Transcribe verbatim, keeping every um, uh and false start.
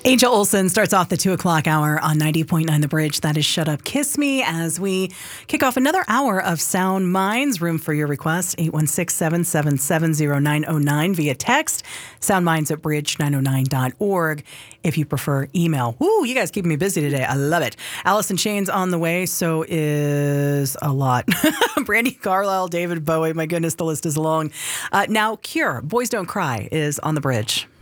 Angel Olsen starts off the two o'clock hour on ninety point nine The Bridge. That is Shut Up, Kiss Me, as we kick off another hour of Sound Minds. Room for your request, eight one six, seven seven seven, zero nine zero nine via text, soundminds at bridge nine oh nine dot org. If you prefer email. Woo, you guys keeping me busy today. I love it. Alice in Chains on the way, so is a lot. Brandy Carlisle, David Bowie. My goodness, the list is long. Uh, now, Cure, Boys Don't Cry is on The Bridge.